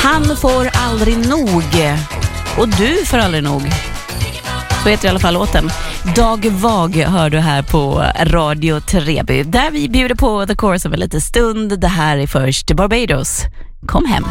Han får aldrig nog. Och du får aldrig nog. Så heter i alla fall låten. Dag Vag hör du här på Radio Treby. Där vi bjuder på The Chorus om en liten stund. Det här är först Barbados. Kom hem.